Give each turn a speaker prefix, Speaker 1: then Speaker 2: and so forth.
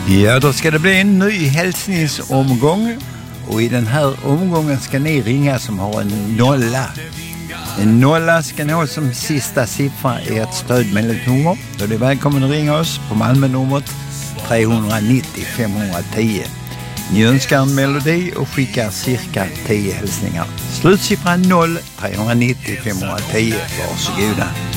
Speaker 1: Ja, då ska det bli en ny hälsningsomgång. Och i den här omgången ska ni ringa som har en nolla. En nolla ska ni ha som sista siffra i ett stödmedlemsnummer. Då är det välkommen att ringa oss på Malmö-numret 390 510. Ni önskar en melodi och skickar cirka 10 hälsningar. Slutsiffran 0 390 510. Varsågoda.